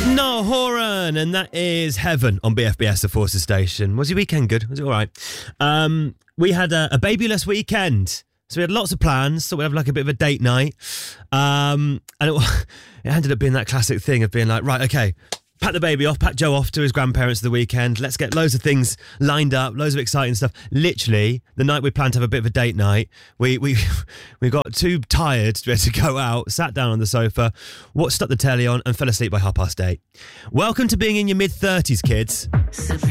Noel Horan, and that is Heaven on BFBS, the Forces Station. Was your weekend good? Was it all right? We had a babyless weekend. So we had lots of plans. So we have like a bit of a date night. And it ended up being that classic thing of being like, right, okay, pack the baby off, pack Joe off to his grandparents for the weekend. Let's get loads of things lined up, loads of exciting stuff. Literally, the night we planned to have a bit of a date night, we got too tired to be able to go out, sat down on the sofa, stuck the telly on and fell asleep by 8:30. Welcome to being in your mid-30s, kids.